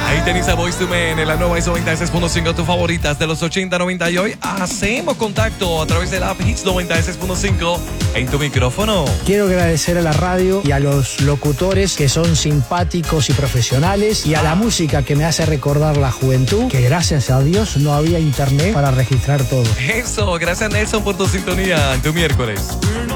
Ahí tenéis a Boyz II Men en la nueva Hits 96.5, tus favoritas de los 80, 90 y hoy hacemos contacto a través del app Hits 96.5 en tu micrófono. Quiero agradecer a la radio y a los locutores que son simpáticos y profesionales y a la música que me hace recordar la juventud, que gracias a Dios no había internet para registrar todo. Eso, gracias Nelson por tu sintonía en tu miércoles.